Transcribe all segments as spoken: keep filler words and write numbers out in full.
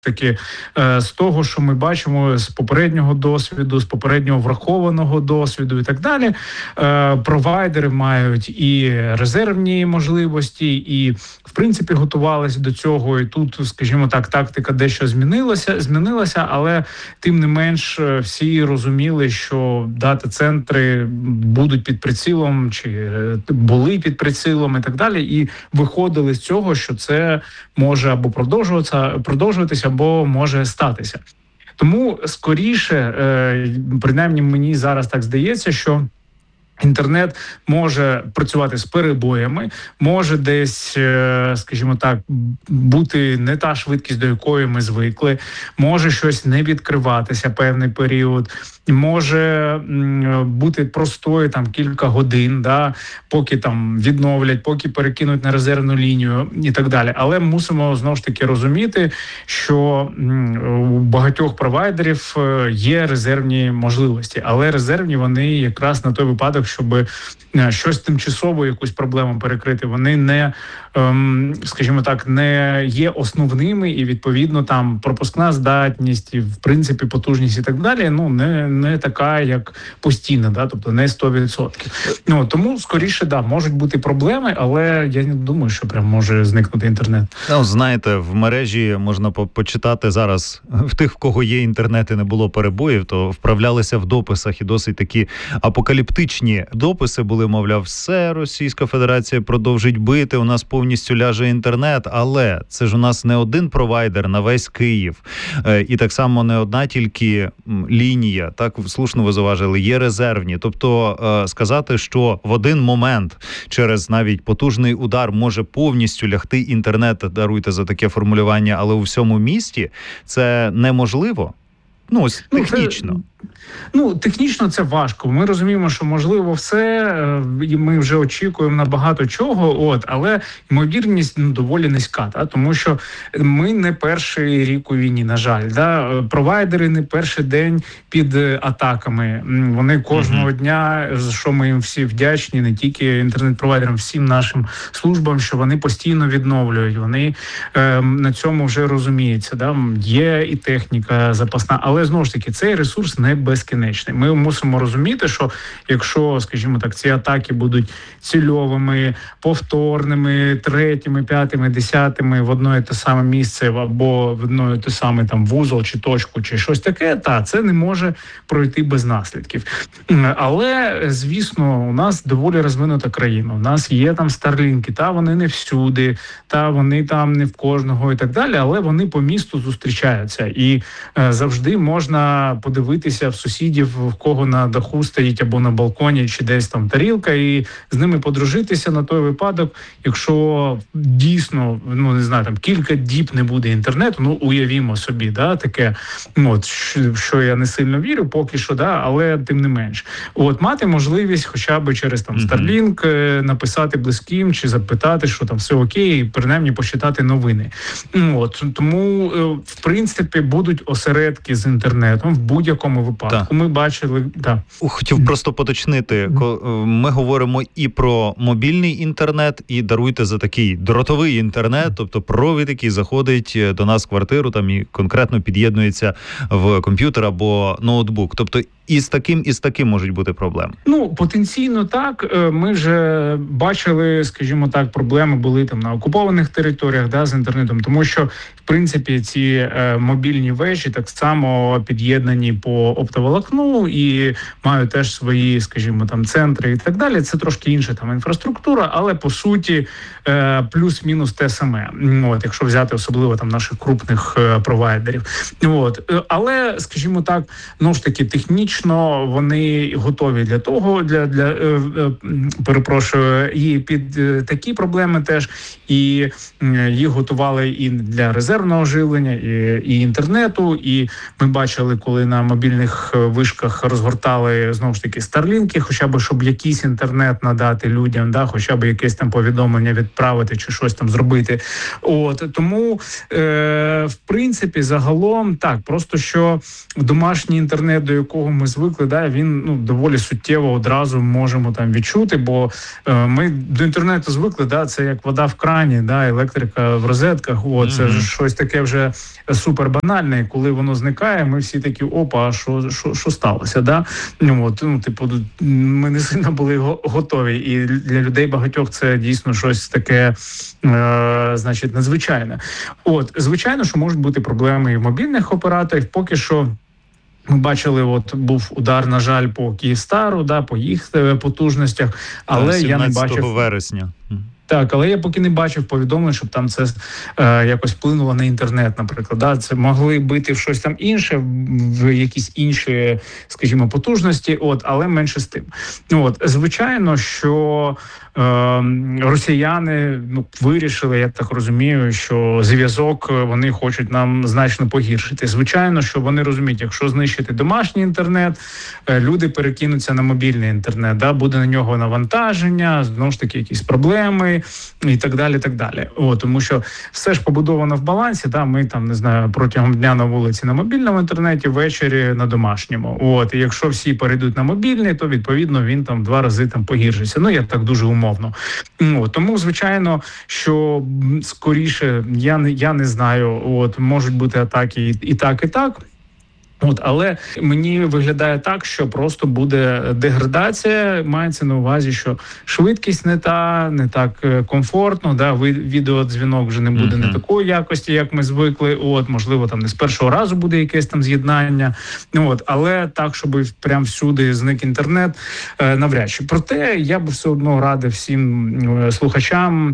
таки з того, що ми бачимо з попереднього досвіду, з попереднього врахованого досвіду і так далі, провайдери мають і резервні можливості, і в принципі готувалися до цього. І тут, скажімо так, тактика дещо змінилася, змінилася, але тим не менш всі розуміли, що дата-центри будуть під прицілом, чи були під прицілом і так далі, і виходили з цього, що це може або продовжуватися, продовжуватися, або може статися. Тому скоріше, принаймні мені зараз так здається, що інтернет може працювати з перебоями, може десь, скажімо так, бути не та швидкість, до якої ми звикли, може щось не відкриватися певний період, може бути простою там кілька годин, да, поки там відновлять, поки перекинуть на резервну лінію і так далі. Але мусимо знову ж таки розуміти, що у багатьох провайдерів є резервні можливості, але резервні вони якраз на той випадок, щоб щось тимчасово, якусь проблему перекрити, вони не, скажімо так, не є основними, і відповідно там пропускна здатність, і в принципі потужність і так далі, ну не, не така, як постійна, да, тобто не сто відсотків. Ну, тому, скоріше, да, можуть бути проблеми, але я не думаю, що прям може зникнути інтернет. Ну, знаєте, в мережі можна по- почитати зараз, в тих, в кого є інтернет і не було перебоїв, то вправлялися в дописах і досить такі апокаліптичні дописи були, мовляв, все, Російська Федерація продовжить бити, у нас повністю ляже інтернет, але це ж у нас не один провайдер на весь Київ, і так само не одна тільки лінія, так, слушно ви зауважили, є резервні. Тобто сказати, що в один момент через навіть потужний удар може повністю лягти інтернет, даруйте за таке формулювання, але у всьому місті, це неможливо. Ну, ось технічно. Ну, це, ну, технічно це важко. Ми розуміємо, що можливо все, і ми вже очікуємо на багато чого, от, але ймовірність ну, доволі низька, та? Тому що ми не перший рік у війні, на жаль. Да? Провайдери не перший день під атаками. Вони кожного mm-hmm. дня, за що ми їм всі вдячні, не тільки інтернет-провайдерам, всім нашим службам, що вони постійно відновлюють. Вони е, на цьому вже розуміються. Да? Є і техніка запасна, але знову ж таки, цей ресурс не безкінечний. Ми мусимо розуміти, що якщо, скажімо так, ці атаки будуть цільовими, повторними, третіми, п'ятими, десятими в одно і те саме місце, або в одно і те саме там вузол чи точку, чи щось таке, та це не може пройти без наслідків. Але, звісно, у нас доволі розвинута країна. У нас є там старлінки, та вони не всюди, та вони там не в кожного і так далі, але вони по місту зустрічаються. І е, завжди можна подивитися в сусідів, в кого на даху стоїть або на балконі, чи десь там тарілка, і з ними подружитися на той випадок, якщо дійсно, ну не знаю, там кілька діб не буде інтернету, ну уявімо собі, да, таке, от, що я не сильно вірю поки що, да, але тим не менш. От, мати можливість хоча б через там Starlink mm-hmm. написати близьким, чи запитати, що там все окей, і принаймні почитати новини. От, тому, в принципі, будуть осередки з інтернетом в будь-якому випадку. Так. Ми бачили, так. Хотів просто поточнити, ми говоримо і про мобільний інтернет, і даруйте за такий дротовий інтернет, тобто провід, який заходить до нас в квартиру, там і конкретно під'єднується в комп'ютер або ноутбук. Тобто і з таким, і з таким можуть бути проблеми. Ну, потенційно так. Ми вже бачили, скажімо так, проблеми були там на окупованих територіях, да, з інтернетом, тому що, в принципі, ці е, мобільні вежі так само під'єднані по оптоволокну і мають теж свої, скажімо, там центри і так далі. Це трошки інша там інфраструктура, але по суті е, плюс-мінус те саме. От, якщо взяти особливо там наших крупних е, провайдерів. От, але, скажімо так, ну ж таки технічно вони готові для того, для, для е, е, перепрошую, і під е, такі проблеми теж, і е, їх готували і для резервного живлення, і, і інтернету, і ми бачили, коли на мобільних мобільних вишках розгортали, знову ж таки, старлінки, хоча б, щоб якийсь інтернет надати людям, да, хоча б якесь там повідомлення відправити чи щось там зробити. От, тому, е, в принципі, загалом, так, просто що домашній інтернет, до якого ми звикли, да, він, ну, доволі суттєво одразу можемо там відчути, бо е, ми до інтернету звикли, да, це як вода в крані, да, електрика в розетках, о, це mm-hmm. щось таке вже супер банальне, і коли воно зникає, ми всі такі, опа, а що, що, що сталося, да? Ну, от, ну, типу, ми не сильно були готові, і для людей багатьох це дійсно щось таке, е, значить, надзвичайне. От, звичайно, що можуть бути проблеми і в мобільних операторів, поки що. Ми бачили, от був удар, на жаль, по Київстару, да, по їх потужностях, але я не бачив... сімнадцятого вересня. Так, але я поки не бачив повідомлень, щоб там це е, якось вплинуло на інтернет, наприклад. Да? Це могли бити в щось там інше, в якісь інші, скажімо, потужності, от, але менше з тим. От, звичайно, що е, росіяни, ну, вирішили, я так розумію, що зв'язок вони хочуть нам значно погіршити. Звичайно, що вони розуміють, якщо знищити домашній інтернет, е, люди перекинуться на мобільний інтернет, да? Буде на нього навантаження, знову ж таки, якісь проблеми, і так далі, так далі. О, тому що все ж побудовано в балансі, да, ми там, не знаю, протягом дня на вулиці на мобільному інтернеті, ввечері на домашньому. От, і якщо всі перейдуть на мобільний, то, відповідно, він там два рази там погіршиться. Ну, я так дуже умовно. От, тому, звичайно, що скоріше, я не, я не знаю, от, можуть бути атаки і, і так, і так. От, але мені виглядає так, що просто буде деградація, мається на увазі, що швидкість не та, не так комфортно, да, відеодзвінок вже не буде mm-hmm. не такої якості, як ми звикли, от, можливо, там не з першого разу буде якесь там з'єднання, от, але так, щоб прям всюди зник інтернет, навряд чи. Проте я б все одно радив всім слухачам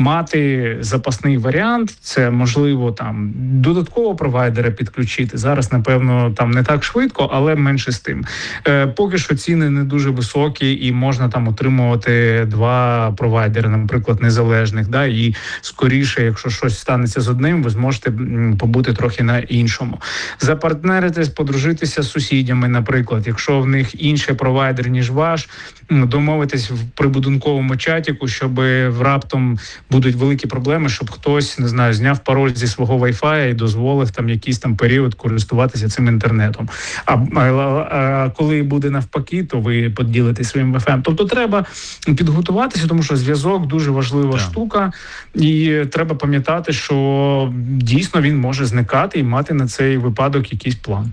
мати запасний варіант, це можливо там додатково провайдера підключити, зараз, напевно, там не так швидко, але менше з тим. Е, поки що ціни не дуже високі і можна там отримувати два провайдери, наприклад, незалежних, да, і скоріше, якщо щось станеться з одним, ви зможете побути трохи на іншому. Запартнеритись, подружитися з сусідями, наприклад, якщо в них інший провайдер, ніж ваш, домовитись в прибудинковому чатіку, щоб раптом будуть великі проблеми, щоб хтось, не знаю, зняв пароль зі свого Wi-Fi і дозволив там якийсь там період користуватися цим інтернетом. А, а, а коли буде навпаки, то ви поділитесь своїм Wi-Fi. Тобто треба підготуватися, тому що зв'язок дуже важлива так. штука, і треба пам'ятати, що дійсно він може зникати і мати на цей випадок якийсь план.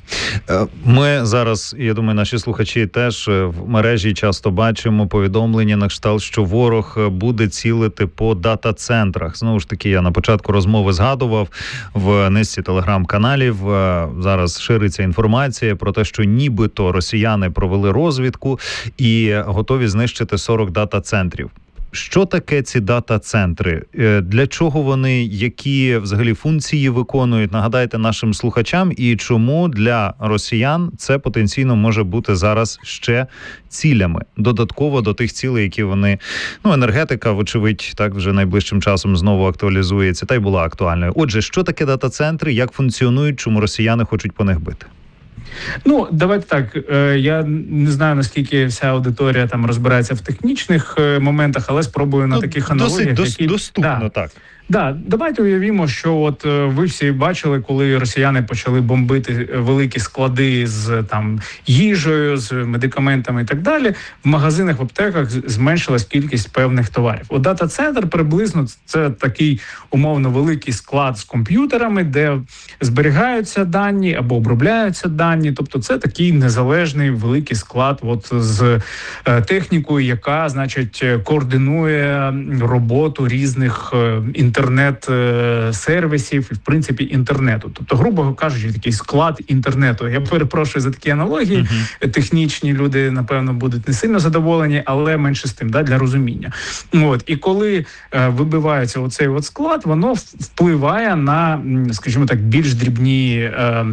Ми зараз, я думаю, наші слухачі теж в мережі часто бачимо повідомлення на кшталт, що ворог буде цілити по дата-центрах. Знову ж таки, я на початку розмови згадував в низці телеграм-каналів. Зараз шириться інформація про те, що нібито росіяни провели розвідку і готові знищити сорок дата-центрів. Що таке ці дата-центри? Для чого вони, які взагалі функції виконують? Нагадайте нашим слухачам, і чому для росіян це потенційно може бути зараз ще цілями, додатково до тих цілей, які вони... Ну, енергетика, вочевидь, так вже найближчим часом знову актуалізується, та й була актуальною. Отже, що таке дата-центри, як функціонують, чому росіяни хочуть по них бити? Ну, давайте так, я не знаю, наскільки вся аудиторія там розбирається в технічних моментах, але спробую на ну, таких аналогіях. Досить які... доступно, да. так. Да, давайте уявімо, що от ви всі бачили, коли росіяни почали бомбити великі склади з там їжею, з медикаментами і так далі. В магазинах, в аптеках зменшилась кількість певних товарів. От дата-центр приблизно це такий умовно великий склад з комп'ютерами, де зберігаються дані або обробляються дані. Тобто це такий незалежний великий склад от з технікою, яка, значить, координує роботу різних інтернет інтернет-сервісів і, в принципі, інтернету. Тобто, грубо кажучи, такий склад інтернету. Я перепрошую за такі аналогії. Uh-huh. Технічні люди, напевно, будуть не сильно задоволені, але менше з тим, да, для розуміння. От. І коли е, вибивається оцей от склад, воно впливає на, скажімо так, більш дрібні е,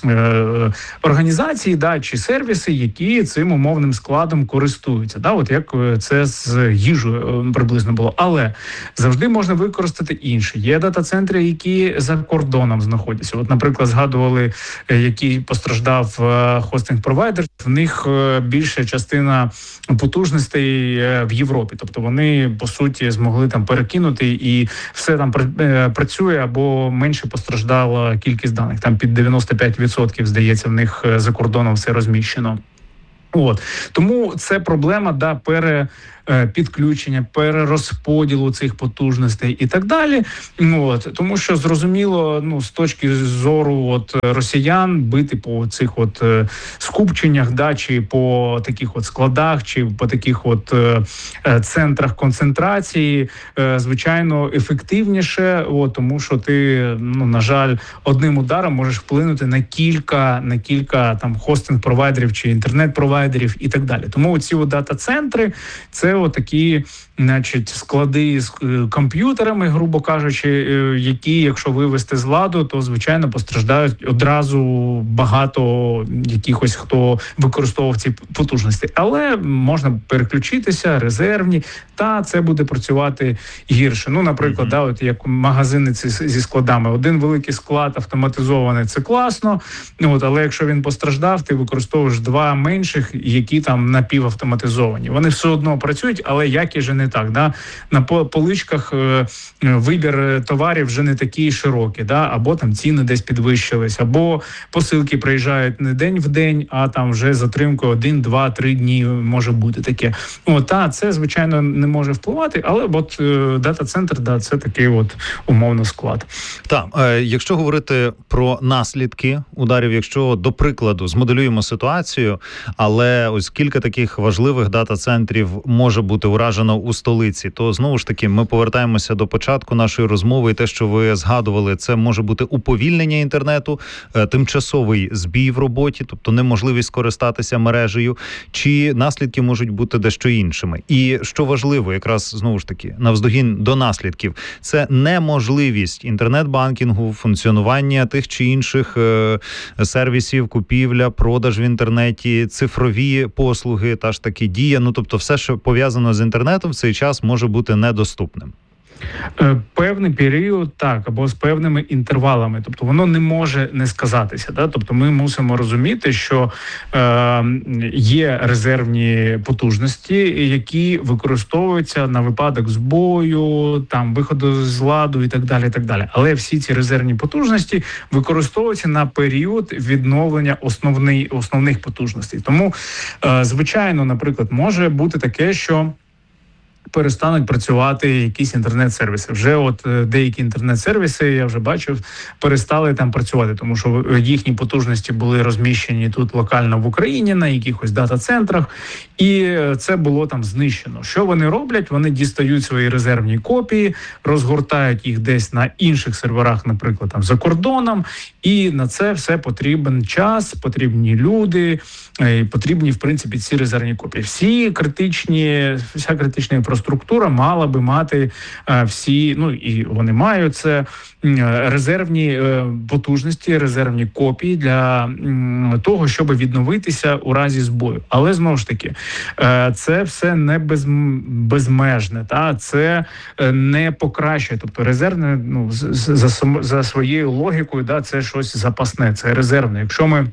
е, організації, да, чи сервіси, які цим умовним складом користуються. Да, от як це з їжею приблизно було. Але завжди можна використати бути інші. Є дата-центри, які за кордоном знаходяться. От, наприклад, згадували, який постраждав хостинг-провайдер. В них більша частина потужностей в Європі. Тобто вони, по суті, змогли там перекинути, і все там працює, або менше постраждала кількість даних. Там під дев'яносто п'ять відсотків, здається, в них за кордоном все розміщено. От. Тому це проблема, да, пере... підключення, перерозподілу цих потужностей і так далі. От. Тому що, зрозуміло, ну, з точки зору от, росіян бити по цих от скупченнях, да, чи по таких от складах, чи по таких от центрах концентрації, звичайно, ефективніше, от, тому що ти, ну, на жаль, одним ударом можеш вплинути на кілька, на кілька там хостинг-провайдерів чи інтернет-провайдерів і так далі. Тому ці дата-центри – це такі, значить, склади з комп'ютерами, грубо кажучи, які, якщо вивести з ладу, то, звичайно, постраждають одразу багато якихось, хто використовував ці потужності. Але можна переключитися, резервні, та це буде працювати гірше. Ну, наприклад, mm-hmm. да, от як магазини ці, зі складами. Один великий склад автоматизований – це класно, от, але якщо він постраждав, ти використовуєш два менших, які там напівавтоматизовані. Вони все одно працюють, але якість же не так. Да? На поличках е, вибір товарів вже не такий широкий, да? Або там ціни десь підвищились, або посилки приїжджають не день в день, а там вже затримкою один, два, три дні може бути таке. О, та, це, звичайно, не може впливати, але от е, дата-центр, да, це такий от умовно склад. Так, е, якщо говорити про наслідки ударів, якщо, до прикладу, змоделюємо ситуацію, але ось кілька таких важливих дата-центрів може бути уражено у столиці, то знову ж таки ми повертаємося до початку нашої розмови, і те, що ви згадували, це може бути уповільнення інтернету, тимчасовий збій в роботі, тобто неможливість скористатися мережею, чи наслідки можуть бути дещо іншими. І що важливо, якраз знову ж таки, навздогін до наслідків, це неможливість інтернет-банкінгу, функціонування тих чи інших е- сервісів, купівля, продаж в інтернеті, цифрові послуги, та ж таки дія, ну тобто все, що пов'язано з інтернетом, в цей час може бути недоступним. Певний період, так, або з певними інтервалами. Тобто воно не може не сказатися. Да? Тобто ми мусимо розуміти, що е, є резервні потужності, які використовуються на випадок збою, там, виходу з ладу і так далі, і так далі. Але всі ці резервні потужності використовуються на період відновлення основний, основних потужностей. Тому, е, звичайно, наприклад, може бути таке, що перестануть працювати якісь інтернет-сервіси. Вже от деякі інтернет-сервіси, я вже бачив, перестали там працювати, тому що їхні потужності були розміщені тут локально в Україні, на якихось дата-центрах, і це було там знищено. Що вони роблять? Вони дістають свої резервні копії, розгортають їх десь на інших серверах, наприклад, там за кордоном, і на це все потрібен час, потрібні люди, потрібні, в принципі, ці резервні копії. Всі критичні, вся критична інфраструктура мала би мати е, всі, ну і вони мають це, е, резервні е, потужності, резервні копії для е, того, щоб відновитися у разі збою. Але, знову ж таки, е, це все не без, безмежне, та? Це е, не покращує. Тобто резервне, ну, за, за, за своєю логікою, да, це щось запасне, це резервне. Якщо ми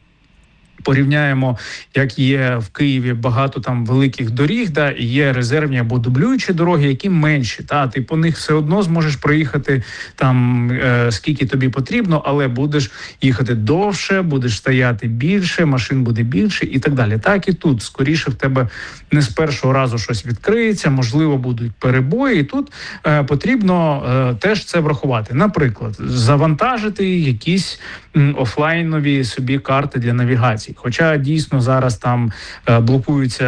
порівняємо, як є в Києві багато там великих доріг, да, і є резервні або дублюючі дороги, які менші, та, ти по них все одно зможеш проїхати там е, скільки тобі потрібно, але будеш їхати довше, будеш стояти більше, машин буде більше і так далі. Так і тут, скоріше в тебе не з першого разу щось відкриється, можливо, будуть перебої, і тут е, потрібно е, теж це врахувати. Наприклад, завантажити якісь м, офлайнові собі карти для навігації. Хоча дійсно зараз там е, блокуються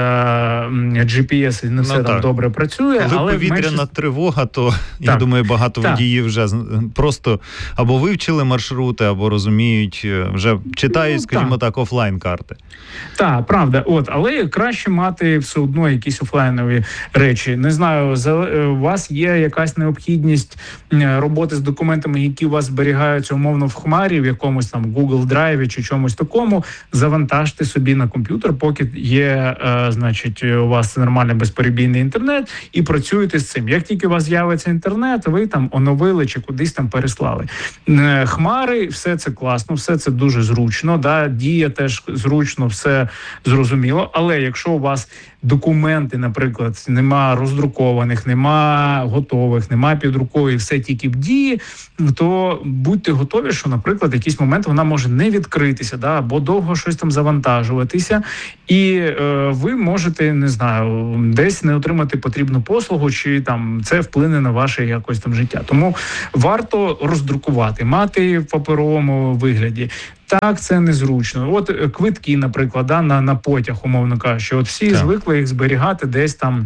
м, джі пі ес і не все ну, там добре працює. Коли але повітряна менше... тривога, то, так. я думаю, багато так. водіїв вже просто або вивчили маршрути, або розуміють, вже читають, ну, скажімо так, так офлайн-карти. Так, правда. От, але краще мати все одно якісь офлайнові речі. Не знаю, за, у вас є якась необхідність роботи з документами, які у вас зберігаються умовно в хмарі, в якомусь там Google Drive чи чомусь такому. За завантажте собі на комп'ютер, поки є, е, значить, у вас нормальний безперебійний інтернет, і працюєте з цим. Як тільки у вас з'явиться інтернет, ви там оновили чи кудись там переслали. Е, хмари, все це класно, все це дуже зручно, да, Дія теж зручно, все зрозуміло, але якщо у вас документи, наприклад, нема роздрукованих, нема готових, нема під рукою, все тільки в Дії, то будьте готові, що, наприклад, в якийсь момент вона може не відкритися, да, або довго щось там завантажуватися, і е, ви можете, не знаю, десь не отримати потрібну послугу, чи там це вплине на ваше якось там життя. Тому варто роздрукувати, мати в паперовому вигляді. Так, це незручно. От квитки, наприклад, да, на, на потяг, умовно кажучи, от всі так. звикли їх зберігати десь там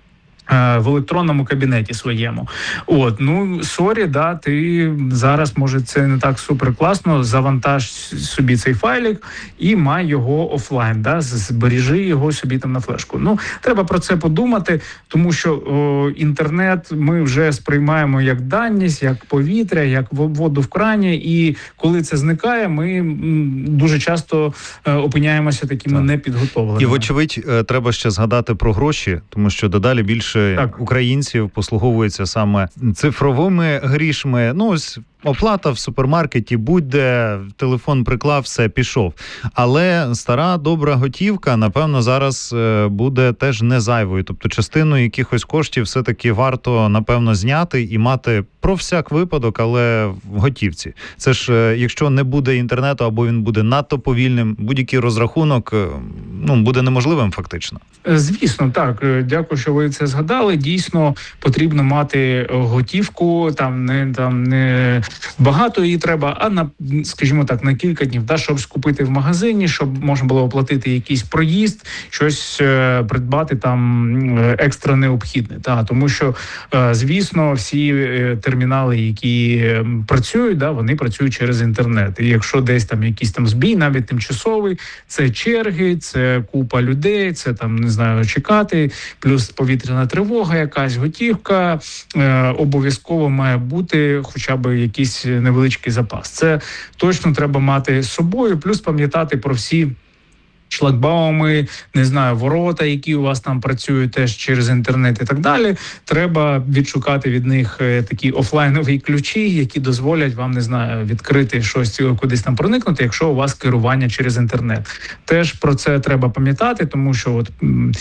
в електронному кабінеті своєму. От, ну, сорі, да, ти зараз, може, це не так супер класно, завантаж собі цей файлик і май його офлайн, да, збережи його собі там на флешку. Ну, треба про це подумати, тому що о, інтернет ми вже сприймаємо як даність, як повітря, як воду в крані, і коли це зникає, ми м, дуже часто е, опиняємося такими так. непідготовленими. І, вочевидь, треба ще згадати про гроші, тому що дедалі більше Так. українців послуговуються саме цифровими грішми. Ну, ось оплата в супермаркеті, будь-де, телефон приклав, все, пішов. Але стара добра готівка, напевно, зараз буде теж не зайвою. Тобто частину якихось коштів все-таки варто, напевно, зняти і мати про всяк випадок, але в готівці. Це ж, якщо не буде інтернету або він буде надто повільним, будь-який розрахунок, ну, буде неможливим фактично. Звісно, так. Дякую, що ви це згадали. Дійсно, потрібно мати готівку, там не там не багато її треба, а на, скажімо так, на кілька днів, да, щоб скупити в магазині, щоб можна було оплатити якийсь проїзд, щось е, придбати там екстра необхідне. Та, тому що, е, звісно, всі е, термінали, які е, працюють, да, вони працюють через інтернет. І якщо десь там якийсь там збій, навіть тимчасовий, це черги, це купа людей, це там, не знаю, чекати, плюс повітряна тривога, якась готівка, е, обов'язково має бути хоча б якийсь невеличкий запас. Це точно треба мати з собою, плюс пам'ятати про всі шлагбауми, не знаю, ворота, які у вас там працюють теж через інтернет і так далі. Треба відшукати від них такі офлайнові ключі, які дозволять вам, не знаю, відкрити щось, кудись там проникнути, якщо у вас керування через інтернет. Теж про це треба пам'ятати, тому що от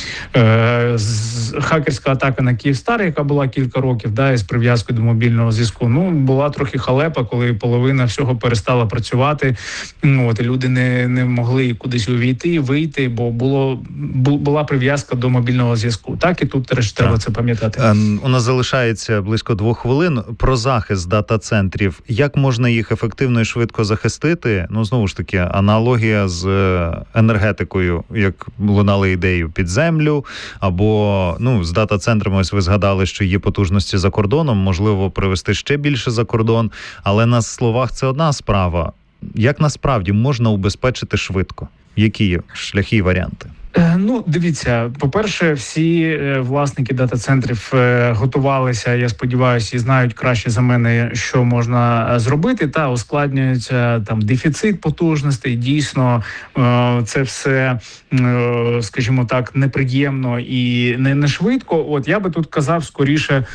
е, хакерська атака на Київстар, яка була кілька років, да, із прив'язкою до мобільного зв'язку, ну, була трохи халепа, коли половина всього перестала працювати, ну, от, і люди не, не могли кудись увійти, вийти, бо було була прив'язка до мобільного зв'язку. Так, і тут теж треба це пам'ятати. У нас залишається близько двох хвилин. Про захист дата-центрів. Як можна їх ефективно і швидко захистити? Ну, знову ж таки, аналогія з енергетикою, як лунали ідею під землю, або, ну, з дата-центрами, ось ви згадали, що є потужності за кордоном, можливо, привести ще більше за кордон, але на словах це одна справа. Як насправді можна убезпечити швидко? Які є шляхи і варіанти? Ну, дивіться, по-перше, всі власники дата-центрів готувалися, я сподіваюся, і знають краще за мене, що можна зробити, та ускладнюється там дефіцит потужностей. Дійсно, це все, скажімо так, неприємно і не, не швидко. От я би тут казав скоріше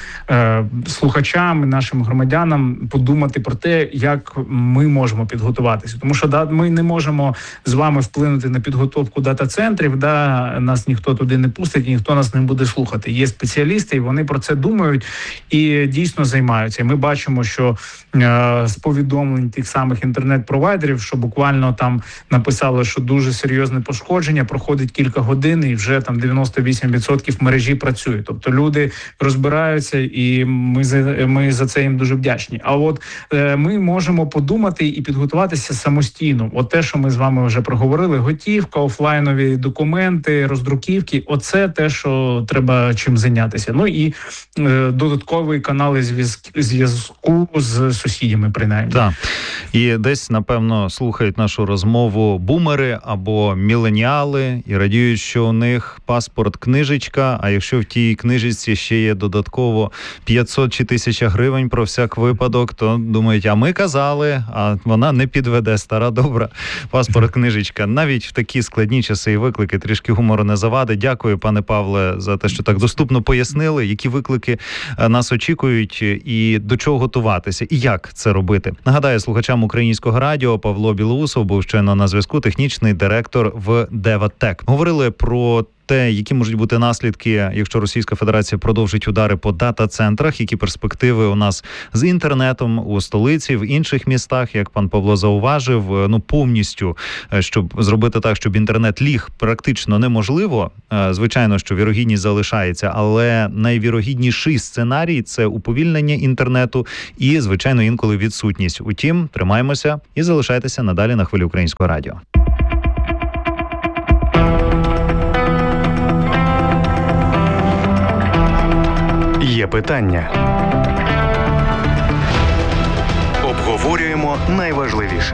слухачам, нашим громадянам подумати про те, як ми можемо підготуватися. Тому що да, ми не можемо з вами вплинути на підготовку дата-центрів, да, нас ніхто туди не пустить, і ніхто нас не буде слухати. Є спеціалісти, і вони про це думають і дійсно займаються. І ми бачимо, що е, з повідомлень тих самих інтернет-провайдерів, що буквально там написали, що дуже серйозне пошкодження, проходить кілька годин, і вже там дев'яносто вісім відсотків мережі працює. Тобто люди розбираються, і ми за, ми за це їм дуже вдячні. А от е, ми можемо подумати і підготуватися самостійно. От те, що ми з вами вже проговорили, готівка, офлайнові документи, робити роздруківки. Оце те, що треба чим зайнятися. Ну і е, додаткові канали зв'язку, зв'язку з сусідями, принаймні. Так. І десь, напевно, слухають нашу розмову бумери або міленіали і радіють, що у них паспорт, книжечка, а якщо в тій книжечці ще є додатково п'ятсот чи тисяча гривень про всяк випадок, то думають, а ми казали, а вона не підведе, стара добра паспорт, книжечка. Навіть в такі складні часи і виклики трішки гумору не завадить. Дякую, пане Павле, за те, що так доступно пояснили, які виклики нас очікують і до чого готуватися, і як це робити. Нагадаю, слухачам Українського радіо Павло Білоусов був щойно на зв'язку, технічний директор в Деватек. Говорили про те, які можуть бути наслідки, якщо Російська Федерація продовжить удари по дата-центрах, які перспективи у нас з інтернетом у столиці, в інших містах, як пан Павло зауважив, ну повністю, щоб зробити так, щоб інтернет ліг, практично неможливо. Звичайно, що вірогідність залишається, але найвірогідніший сценарій – це уповільнення інтернету і, звичайно, інколи відсутність. Утім, тримаємося і залишайтеся надалі на хвилі Українського радіо. Є питання. Обговорюємо найважливіше.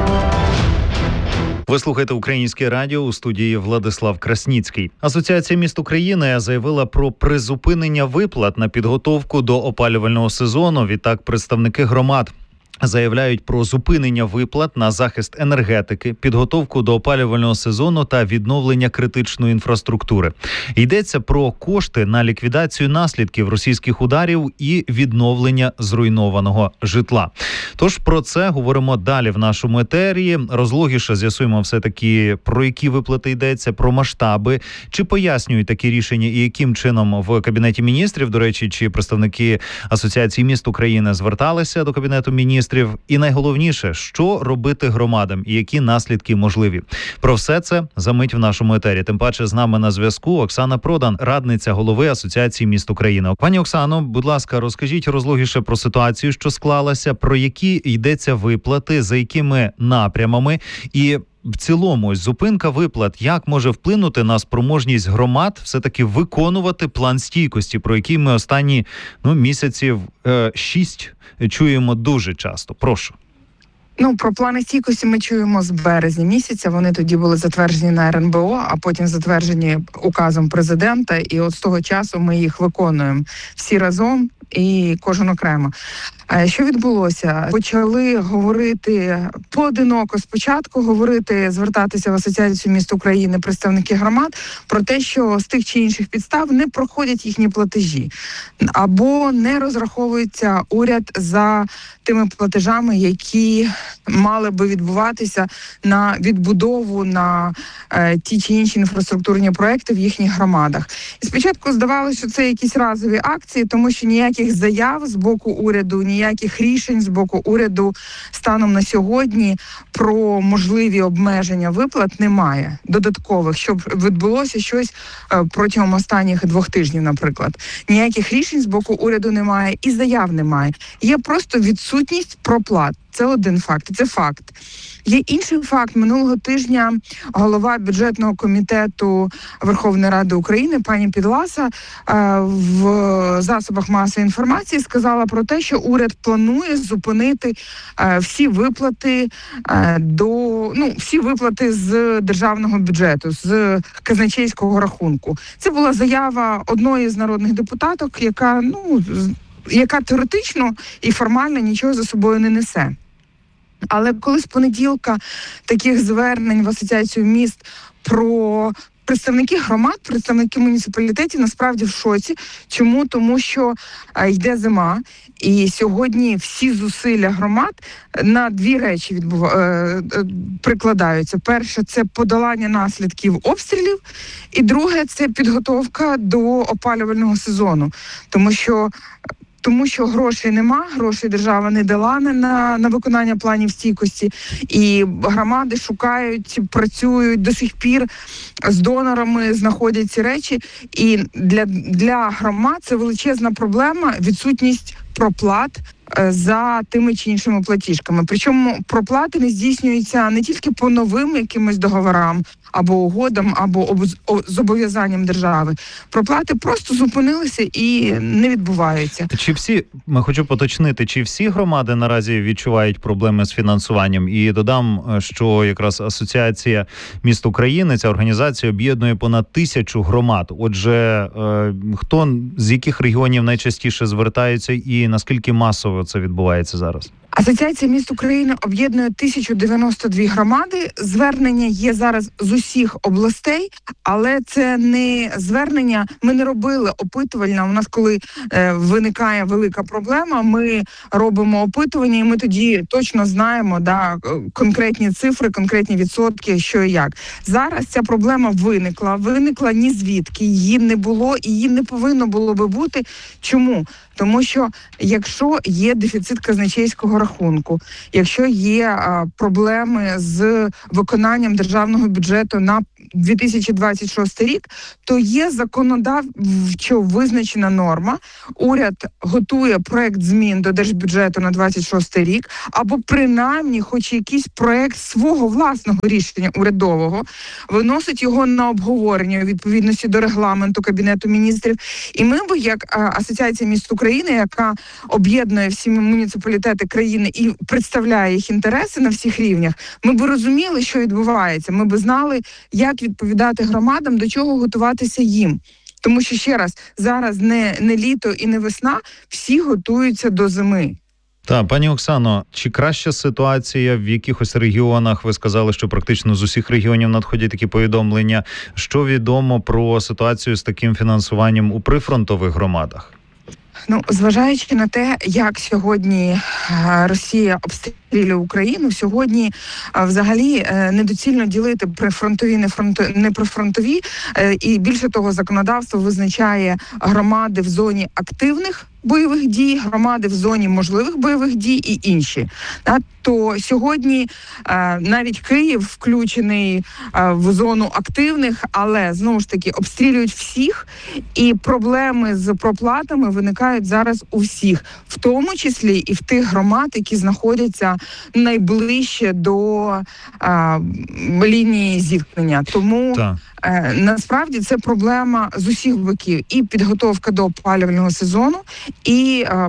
Ви слухаєте Українське радіо, у студії Владислав Красніцький. Асоціація міст України заявила про призупинення виплат на підготовку до опалювального сезону. Відтак, представники громад заявляють про зупинення виплат на захист енергетики, підготовку до опалювального сезону та відновлення критичної інфраструктури. Йдеться про кошти на ліквідацію наслідків російських ударів і відновлення зруйнованого житла. Тож про це говоримо далі в нашому етері. Розлогіше з'ясуємо все-таки, про які виплати йдеться, про масштаби, чи пояснюють такі рішення і яким чином в Кабінеті міністрів, до речі, чи представники Асоціації міст України зверталися до Кабінету міністрів. І найголовніше, що робити громадам і які наслідки можливі. Про все це за мить в нашому етері. Тим паче з нами на зв'язку Оксана Продан, радниця голови Асоціації міст України. Пані Оксано, будь ласка, розкажіть розлогіше про ситуацію, що склалася, про які йдеться виплати, за якими напрямами і в цілому ось зупинка виплат, як може вплинути на спроможність громад все-таки виконувати план стійкості, про який ми останні ну, місяців е, шість чуємо дуже часто. Прошу. Ну, про плани стійкості ми чуємо з березня місяця. Вони тоді були затверджені на ер ен бе о, а потім затверджені указом президента. І от з того часу ми їх виконуємо всі разом і кожен окремо. Що відбулося? Почали говорити поодиноко спочатку, говорити, звертатися в Асоціацію міст України представники громад про те, що з тих чи інших підстав не проходять їхні платежі, або не розраховується уряд за тими платежами, які мали би відбуватися на відбудову, на е, ті чи інші інфраструктурні проекти в їхніх громадах. І спочатку здавалося, що це якісь разові акції, тому що ніяких заяв з боку уряду, ніяких рішень з боку уряду станом на сьогодні про можливі обмеження виплат немає додаткових, щоб відбулося щось е, протягом останніх двох тижнів, наприклад. Ніяких рішень з боку уряду немає і заяв немає. Є просто відсутність проплат. Це один факт, це факт. Є інший факт. Минулого тижня голова бюджетного комітету Верховної Ради України пані Підласа в засобах масової інформації сказала про те, що уряд планує зупинити всі виплати до ну всі виплати з державного бюджету, з казначейського рахунку. Це була заява одної з народних депутаток, яка ну яка теоретично і формально нічого за собою не несе. Але коли з понеділка таких звернень в Асоціацію міст про представники громад, представники муніципалітетів насправді в шоці. Чому? Тому що е, йде зима, і сьогодні всі зусилля громад на дві речі відбув... е, е, прикладаються. Перше – це подолання наслідків обстрілів, і друге – це підготовка до опалювального сезону. Тому що Тому що грошей нема, грошей держава не дала на, на виконання планів стійкості. І громади шукають, працюють до сих пір з донорами, знаходять ці речі. І для, для громад це величезна проблема – відсутність проплат за тими чи іншими платіжками. Причому проплати не здійснюються не тільки по новим якимось договорам, або угодам, або зобов'язанням держави. Проплати просто зупинилися і не відбуваються. Чи всі, ми хочу поточнити, чи всі громади наразі відчувають проблеми з фінансуванням? І додам, що якраз Асоціація міст України, ця організація об'єднує понад тисячу громад. Отже, е, хто з яких регіонів найчастіше звертаються і наскільки масово це відбувається зараз? Асоціація міст України об'єднує тисячу дев'яносто дві громади. Звернення є зараз з усіх областей, але це не звернення. Ми не робили опитувальна. У нас, коли е, виникає велика проблема, ми робимо опитування, і ми тоді точно знаємо, да, конкретні цифри, конкретні відсотки, що і як. Зараз ця проблема виникла. Виникла ні звідки, її не було і її не повинно було би бути. Чому? Тому що якщо є дефіцит казначейського рахунку, якщо є а, проблеми з виконанням державного бюджету на дві тисячі двадцять шостий рік, то є законодавчо визначена норма. Уряд готує проект змін до держбюджету на двадцять шостий рік, або принаймні хоч якийсь проект свого власного рішення урядового, виносить його на обговорення у відповідності до регламенту Кабінету міністрів. І ми б, як а, Асоціація міст України, яка об'єднує всі муніципалітети країни і представляє їх інтереси на всіх рівнях, ми б розуміли, що відбувається. Ми б знали, як відповідати громадам, до чого готуватися їм. Тому що, ще раз, зараз не, не літо і не весна, всі готуються до зими. Так, пані Оксано, чи краща ситуація в якихось регіонах? Ви сказали, що практично з усіх регіонів надходять такі повідомлення. Що відомо про ситуацію з таким фінансуванням у прифронтових громадах? Ну, зважаючи на те, як сьогодні Росія обстрілює Україну, сьогодні взагалі недоцільно ділити прифронтові, не прифронтові, і більше того, законодавство визначає громади в зоні активних бойових дій, громади в зоні можливих бойових дій і інші. То сьогодні навіть Київ включений в зону активних, але, знову ж таки, обстрілюють всіх, і проблеми з проплатами виникають зараз у всіх, в тому числі і в тих громад, які знаходяться найближче до а, лінії зіткнення. Тому Так. е, насправді це проблема з усіх боків. І підготовка до опалювального сезону, і а,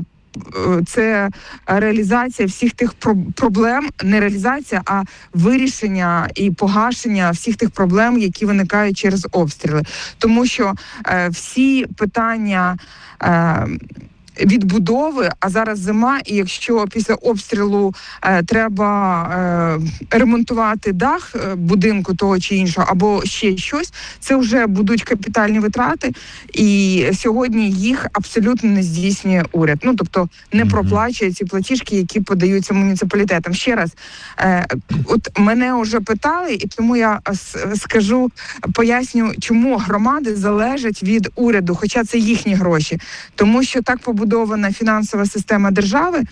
це реалізація всіх тих проблем, не реалізація, а вирішення і погашення всіх тих проблем, які виникають через обстріли. Тому що е, всі питання е, відбудови, а зараз зима, і якщо після обстрілу е, треба е, ремонтувати дах е, будинку того чи іншого, або ще щось, це вже будуть капітальні витрати, і сьогодні їх абсолютно не здійснює уряд. Ну, тобто не проплачує ці платіжки, які подаються муніципалітетам. Ще раз, е, от мене вже питали, і тому я скажу, поясню, чому громади залежать від уряду, хоча це їхні гроші. Тому що так побудовано будована фінансова система держави.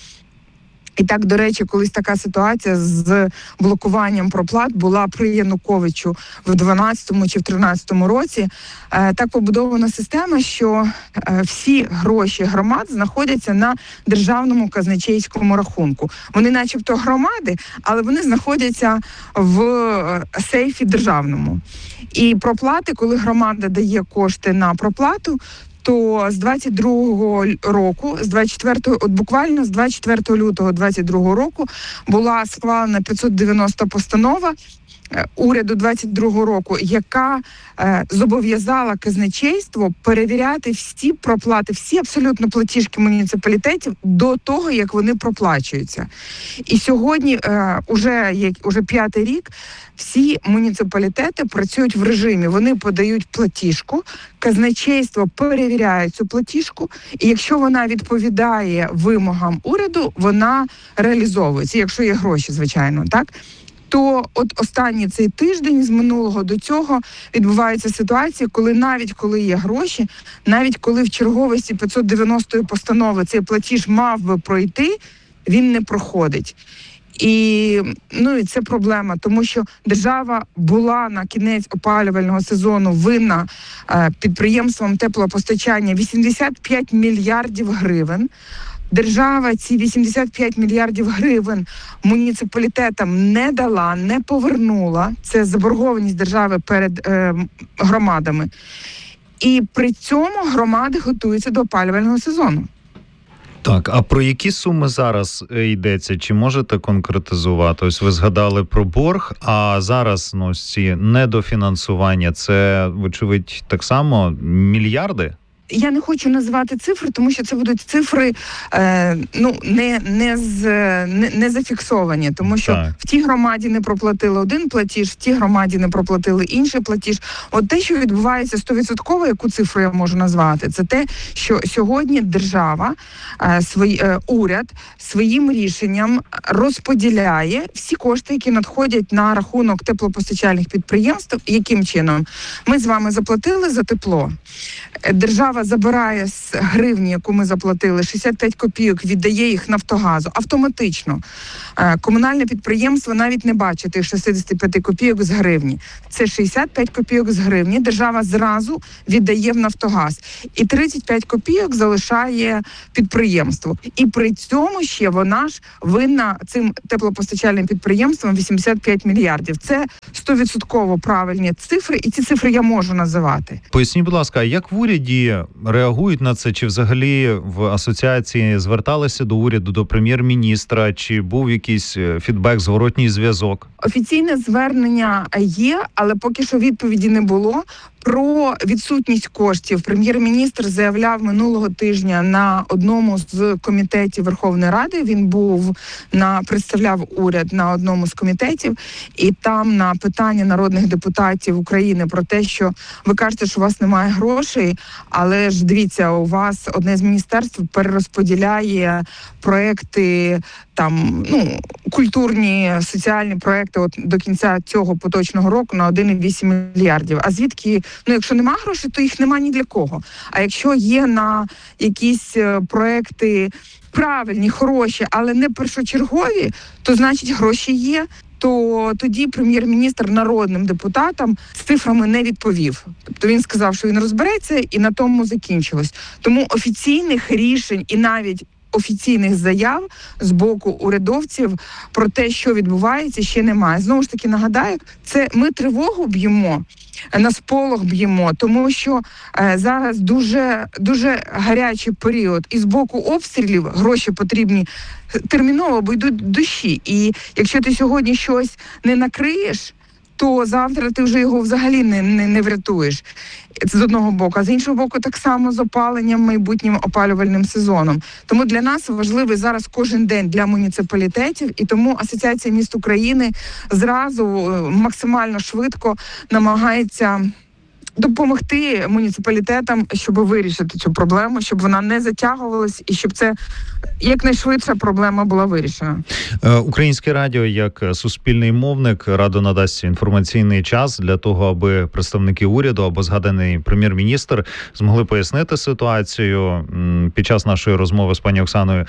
І так, до речі, колись така ситуація з блокуванням проплат була при Януковичу в дванадцятому чи в тринадцятому році. Так побудована система, що всі гроші громад знаходяться на державному казначейському рахунку. Вони начебто громади, але вони знаходяться в сейфі державному. І проплати, коли громада дає кошти на проплату, то з двадцять другого року, з двадцять четвертого, от буквально з двадцять четвертого лютого двадцять другого року була схвалена п'ятсот дев'яноста постанова уряду двадцять другого року, яка е, зобов'язала казначейство перевіряти всі проплати, всі абсолютно платіжки муніципалітетів до того, як вони проплачуються. І сьогодні, е, уже, як, уже п'ятий рік, всі муніципалітети працюють в режимі. Вони подають платіжку, казначейство перевіряє цю платіжку, і якщо вона відповідає вимогам уряду, вона реалізовується, якщо є гроші, звичайно, так? То от останній цей тиждень з минулого до цього відбуваються ситуації, коли навіть коли є гроші, навіть коли в черговості п'ятсот дев'яностої постанови цей платіж мав би пройти, він не проходить. І, ну, і це проблема, тому що держава була на кінець опалювального сезону винна е, підприємствам теплопостачання вісімдесят п'ять мільярдів гривень. Держава ці вісімдесят п'ять мільярдів гривень муніципалітетам не дала, не повернула. Це заборгованість держави перед е, громадами. І при цьому громади готуються до опалювального сезону. Так, а про які суми зараз йдеться? Чи можете конкретизувати? Ось ви згадали про борг, а зараз ну, ці недофінансування, це, вочевидь, так само мільярди? Я не хочу називати цифри, тому що це будуть цифри е, ну не не, з, не не зафіксовані, тому що так. В тій громаді не проплатили один платіж, в тій громаді не проплатили інший платіж. От те, що відбувається сто відсотків, яку цифру я можу назвати, це те, що сьогодні держава, е, свій, е, уряд своїм рішенням розподіляє всі кошти, які надходять на рахунок теплопостачальних підприємств. Яким чином? Ми з вами заплатили за тепло. Держава забирає з гривні, яку ми заплатили, шістдесят п'ять копійок, віддає їх Нафтогазу автоматично. Комунальне підприємство навіть не бачить тих шістдесят п'ять копійок з гривні. Це шістдесят п'ять копійок з гривні держава зразу віддає в Нафтогаз. І тридцять п'ять копійок залишає підприємство. І при цьому ще вона ж винна цим теплопостачальним підприємствам вісімдесят п'ять мільярдів. Це сто відсотків правильні цифри, і ці цифри я можу називати. Поясніть, будь ласка, як в уряді реагують на це? Чи взагалі в асоціації зверталися до уряду, до прем'єр-міністра? Чи був якийсь фідбек, зворотній зв'язок? Офіційне звернення є, але поки що відповіді не було. Про відсутність коштів прем'єр-міністр заявляв минулого тижня на одному з комітетів Верховної Ради. Він був на представляв уряд на одному з комітетів, і там на питання народних депутатів України про те, що ви кажете, що у вас немає грошей, але ж дивіться, у вас одне з міністерств перерозподіляє проекти, там, ну, культурні, соціальні проекти от до кінця цього поточного року на один цілих вісім мільярдів. А звідки, ну, якщо нема грошей, то їх нема ні для кого. А якщо є на якісь проекти правильні, хороші, але не першочергові, то значить гроші є. То тоді прем'єр-міністр народним депутатам з цифрами не відповів. Тобто він сказав, що він розбереться, і на тому закінчилось. Тому офіційних рішень і навіть офіційних заяв з боку урядовців про те, що відбувається, ще немає. Знову ж таки, нагадаю, це ми тривогу б'ємо, на сполох б'ємо, тому що е, зараз дуже, дуже гарячий період. І з боку обстрілів гроші потрібні терміново, бо йдуть дощі. І якщо ти сьогодні щось не накриєш, то завтра ти вже його взагалі не, не, не врятуєш. Це з одного боку. А з іншого боку, так само з опаленням майбутнім опалювальним сезоном. Тому для нас важливий зараз кожен день для муніципалітетів, і тому Асоціація міст України зразу максимально швидко намагається допомогти муніципалітетам, щоб вирішити цю проблему, щоб вона не затягувалась і щоб це якнайшвидше проблема була вирішена. Українське радіо, як суспільний мовник, радо надасть інформаційний час для того, аби представники уряду або згаданий прем'єр-міністр змогли пояснити ситуацію. Під час нашої розмови з пані Оксаною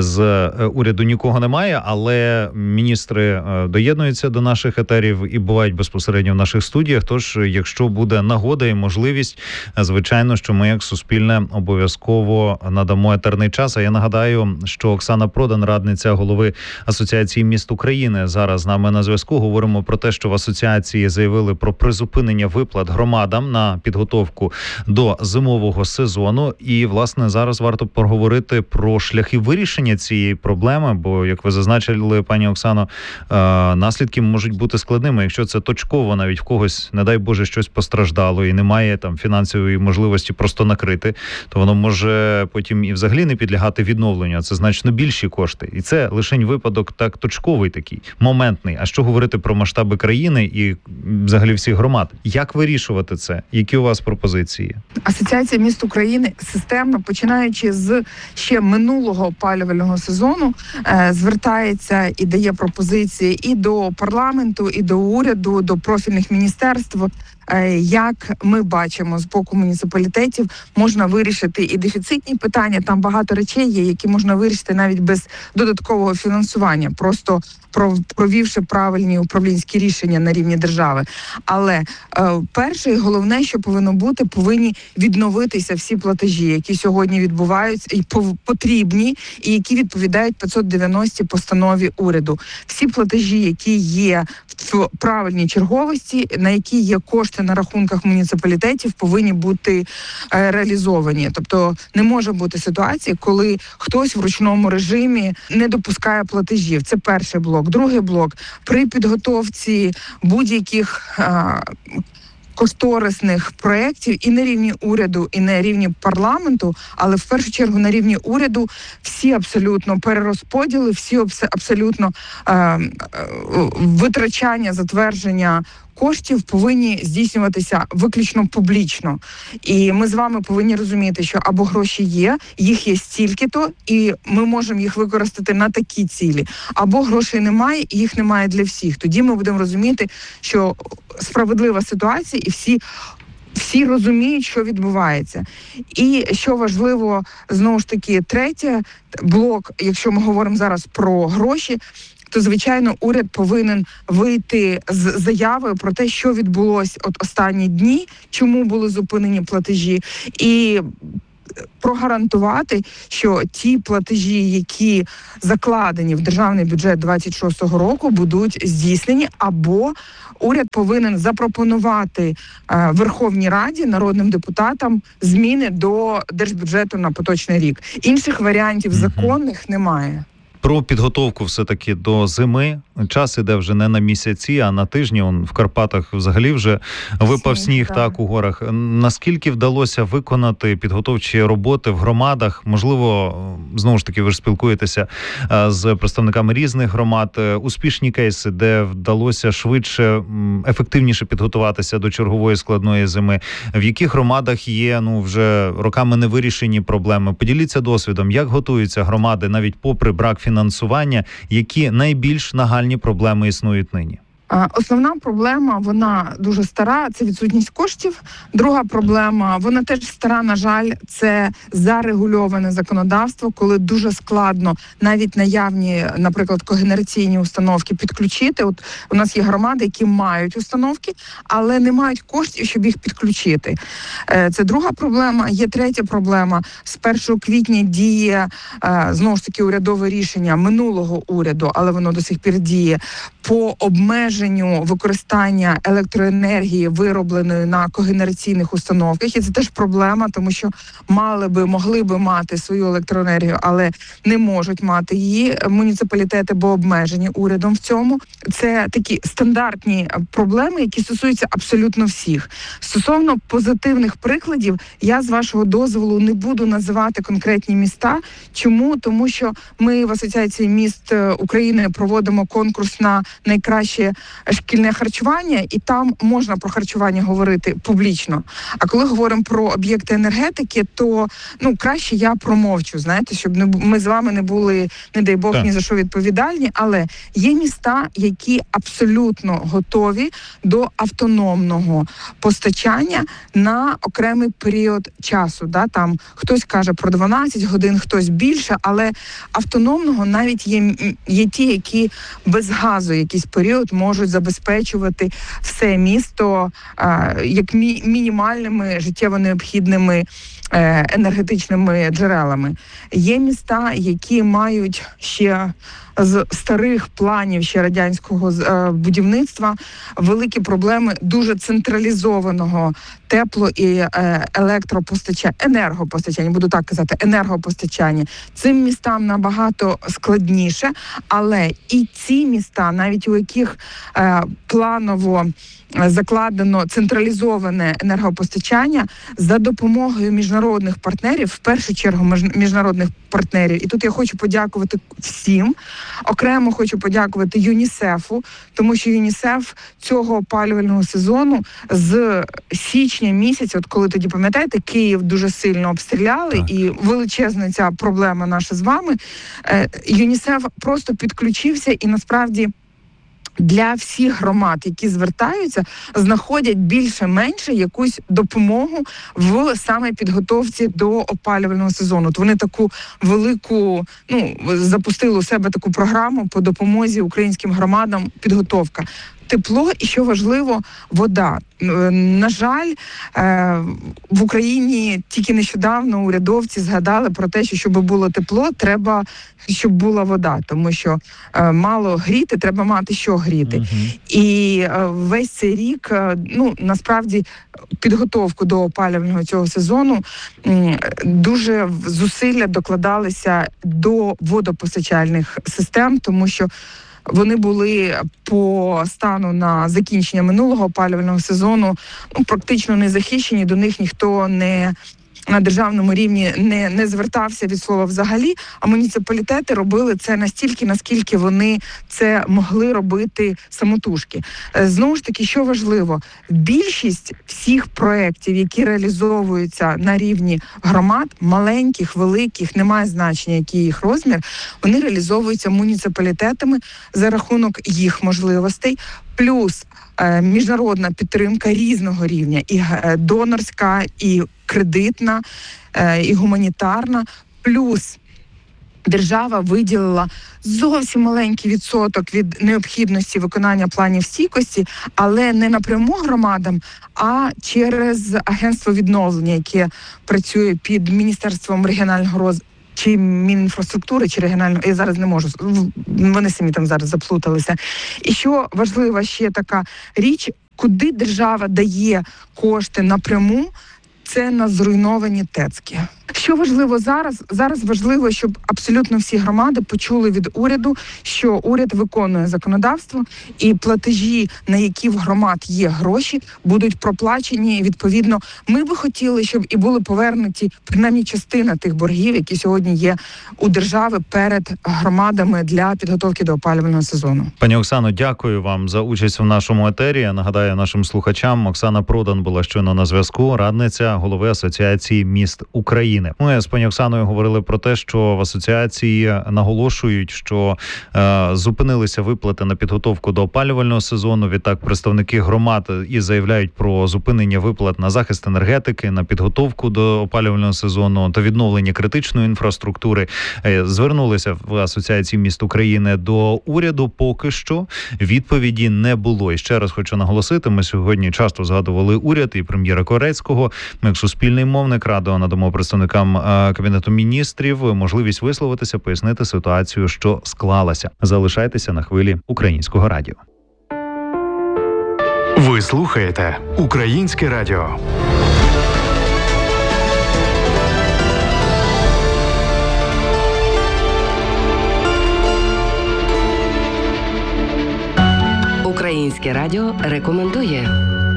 з уряду нікого немає, але міністри доєднуються до наших етерів і бувають безпосередньо в наших студіях. Тож, якщо буде нагода і можливість, звичайно, що ми як суспільне обов'язково надамо етерний час. А я нагадаю, що Оксана Продан, радниця голови Асоціації міст України, зараз з нами на зв'язку. Говоримо про те, що в асоціації заявили про призупинення виплат громадам на підготовку до зимового сезону. І, власне, зараз варто поговорити про шляхи вирішення цієї проблеми, бо, як ви зазначили, пані Оксано, наслідки можуть бути складними. Якщо це точково, навіть в когось, не дай Боже, щось постраждало і немає там фінансової можливості просто накрити, то воно може потім і взагалі не підлягати відновленню. Це значно більші кошти. І це лишень випадок так точковий такий, моментний. А що говорити про масштаби країни і взагалі всіх громад? Як вирішувати це? Які у вас пропозиції? Асоціація міст України системно, починаючи з ще минулого опалювального сезону, е, звертається і дає пропозиції і до парламенту, і до уряду, до профільних міністерств як ми бачимо з боку муніципалітетів, можна вирішити і дефіцитні питання. Там багато речей є, які можна вирішити навіть без додаткового фінансування, просто провівши правильні управлінські рішення на рівні держави. Але е, перше і головне, що повинно бути, повинні відновитися всі платежі, які сьогодні відбуваються і потрібні, і які відповідають п'ятсот дев'яностій постанові уряду. Всі платежі, які є в правильній черговості, на які є кошти на рахунках муніципалітетів, повинні бути е, реалізовані. Тобто не може бути ситуації, коли хтось в ручному режимі не допускає платежів. Це перший блок. Другий блок. При підготовці будь-яких е, кошторисних проєктів і на рівні уряду, і на рівні парламенту, але в першу чергу на рівні уряду всі абсолютно перерозподіли, всі абсолютно е, е, витрачання, затвердження коштів повинні здійснюватися виключно публічно. І ми з вами повинні розуміти, що або гроші є, їх є стільки-то, і ми можемо їх використати на такі цілі, або грошей немає, і їх немає для всіх. Тоді ми будемо розуміти, що справедлива ситуація, і всі Всі розуміють, що відбувається. І що важливо, знову ж таки, третє, блок, якщо ми говоримо зараз про гроші, то, звичайно, уряд повинен вийти з заявою про те, що відбулось от останні дні, чому були зупинені платежі, і прогарантувати, що ті платежі, які закладені в державний бюджет двадцять шостого року, будуть здійснені, або уряд повинен запропонувати е, Верховній Раді, народним депутатам, зміни до держбюджету на поточний рік. Інших варіантів законних немає. Про підготовку все-таки до зими. Час іде вже не на місяці, а на тижні. Он в Карпатах взагалі вже випав сніг, сніг так. так, у горах. Наскільки вдалося виконати підготовчі роботи в громадах? Можливо, знову ж таки, ви ж спілкуєтеся з представниками різних громад. Успішні кейси, де вдалося швидше, ефективніше підготуватися до чергової складної зими. В яких громадах є, ну, вже роками невирішені проблеми? Поділіться досвідом, як готуються громади навіть попри брак фінансування, які найбільш нагальні проблеми існують нині? Основна проблема, вона дуже стара, це відсутність коштів. Друга проблема, вона теж стара, на жаль, це зарегульоване законодавство, коли дуже складно навіть наявні, наприклад, когенераційні установки підключити. От у нас є громади, які мають установки, але не мають коштів, щоб їх підключити. Це друга проблема. Є третя проблема. З першого квітня діє, знову ж таки, урядове рішення минулого уряду, але воно до сих пір діє, по обмеженню використання електроенергії, виробленої на когенераційних установках. І це теж проблема, тому що мали би, могли би мати свою електроенергію, але не можуть мати її муніципалітети, бо обмежені урядом в цьому. Це такі стандартні проблеми, які стосуються абсолютно всіх. Стосовно позитивних прикладів, я, з вашого дозволу, не буду називати конкретні міста. Чому? Тому що ми в Асоціації міст України проводимо конкурс на найкраще шкільне харчування, і там можна про харчування говорити публічно. А коли говоримо про об'єкти енергетики, то, ну, краще я промовчу, знаєте, щоб не, ми з вами не були, не дай Бог, так, ні за що відповідальні, але є міста, які абсолютно готові до автономного постачання на окремий період часу. Да? Там хтось каже про дванадцять годин, хтось більше, але автономного навіть є, є ті, які без газу якийсь період можуть забезпечувати все місто а, як мі- мінімальними життєво необхідними е, енергетичними джерелами. Є міста, які мають ще з старих планів ще радянського е, будівництва великі проблеми дуже централізованого тепло- і е, електропостачання, енергопостачання, буду так казати, енергопостачання. Цим містам набагато складніше, але і ці міста, навіть у яких е, планово закладено централізоване енергопостачання, за допомогою міжнародних партнерів, в першу чергу міжнародних партнерів, і тут я хочу подякувати всім, окремо хочу подякувати ЮНІСЕФу, тому що ЮНІСЕФ цього опалювального сезону з січня місяця, от коли тоді, пам'ятаєте, Київ дуже сильно обстріляли, так, і величезна ця проблема наша з вами, ЮНІСЕФ просто підключився і насправді для всіх громад, які звертаються, знаходять більше-менше якусь допомогу в саме підготовці до опалювального сезону. От вони таку велику, ну, запустили у себе таку програму по допомозі українським громадам підготовка. Тепло і, що важливо, вода. На жаль, в Україні тільки нещодавно урядовці згадали про те, що щоб було тепло, треба, щоб була вода, тому що мало гріти, треба мати що гріти. Uh-huh. І весь цей рік, ну, насправді, підготовку до опалювального цього сезону дуже зусилля докладалися до водопостачальних систем, тому що вони були по стану на закінчення минулого опалювального сезону, ну, практично не захищені, до них ніхто не на державному рівні не, не звертався від слова взагалі, а муніципалітети робили це настільки, наскільки вони це могли робити самотужки. Знову ж таки, що важливо, більшість всіх проєктів, які реалізовуються на рівні громад, маленьких, великих, немає значення, який їх розмір, вони реалізовуються муніципалітетами за рахунок їх можливостей, плюс е, міжнародна підтримка різного рівня, і е, донорська, і кредитна, е, і гуманітарна, плюс держава виділила зовсім маленький відсоток від необхідності виконання планів стійкості, але не напряму громадам, а через агентство відновлення, яке працює під Міністерством регіонального розвитку, чи Мінінфраструктури, чи регіонального, я зараз не можу, вони самі там зараз заплуталися. І що важлива ще така річ, куди держава дає кошти напряму, це на зруйновані ТЕЦки. Що важливо зараз? Зараз важливо, щоб абсолютно всі громади почули від уряду, що уряд виконує законодавство, і платежі, на які в громад є гроші, будуть проплачені. Відповідно, ми би хотіли, щоб і були повернуті принаймні частина тих боргів, які сьогодні є у держави перед громадами для підготовки до опалювального сезону. Пані Оксано, дякую вам за участь в нашому етері. Я нагадаю нашим слухачам, Оксана Продан була щойно на зв'язку, радниця голови Асоціації міст України. Ми з пані Оксаною говорили про те, що в асоціації наголошують, що е, зупинилися виплати на підготовку до опалювального сезону. Відтак представники громад і заявляють про зупинення виплат на захист енергетики, на підготовку до опалювального сезону та відновлення критичної інфраструктури. Е, звернулися в Асоціації міст України до уряду. Поки що відповіді не було. І ще раз хочу наголосити, ми сьогодні часто згадували уряд і прем'єра Корецького. Ми, як суспільний мовник, радо надамо представникам Кабінету міністрів можливість висловитися, пояснити ситуацію, що склалася. Залишайтеся на хвилі Українського радіо. Ви слухаєте Українське радіо. Українське радіо рекомендує.